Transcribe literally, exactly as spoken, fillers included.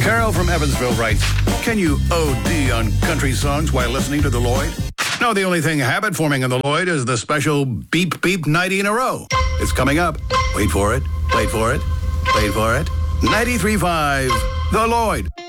Carol from Evansville writes, can you O D on country songs while listening to the Lloyd? No, the only thing habit-forming in the Lloyd is the special beep beep ninety in a row. It's coming up. Wait for it, wait for it, wait for it. ninety-three point five, The Lloyd.